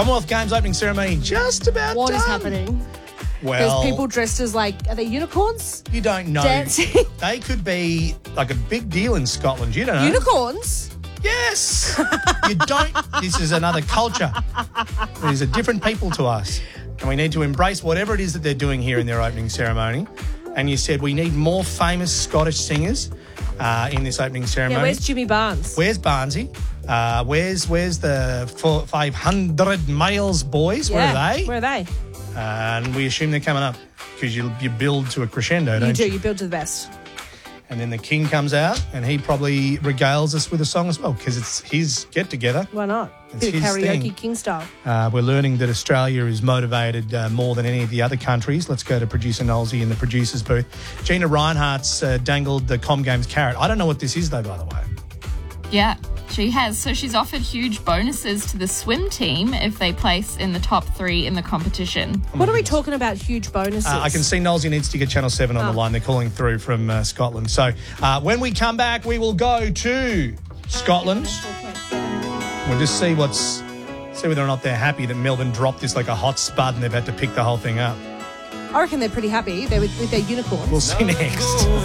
Commonwealth Games opening ceremony just about What done. is happening? Well, There's people dressed as are they unicorns? you don't know. Dancing. They could be like a big deal in Scotland. You don't know. Unicorns? Yes. You don't. This is another culture. These are different people to us. And we need to embrace whatever it is that they're doing here in their opening ceremony. And you said we need more famous Scottish singers in this opening ceremony. Yeah, where's Jimmy Barnes? Where's Barnesy? Where's the 500 miles boys? Where are they? Where are they? And we assume they're coming up because you build to a crescendo, don't you? You build to the best. And then the king comes out and he probably regales us with a song as well because it's his get-together. Why not? It's Bit of his karaoke thing. king style. We're learning that Australia is motivated more than any of the other countries. Let's go to producer Nolsey in the producer's booth. Gina Reinhardt's dangled the Com Games carrot. I don't know what this is though, by the way. Yeah, she has. So she's offered huge bonuses to the swim team if they place in the top 3 in the competition. What are we talking about? Huge bonuses? I can see Nolsey needs to get Channel 7 on the line. They're calling through from Scotland. So when we come back, we will go to Scotland. We'll just see whether or not they're happy that Melbourne dropped this like a hot spud and they've had to pick the whole thing up. I reckon they're pretty happy. They're with their unicorns. We'll see next.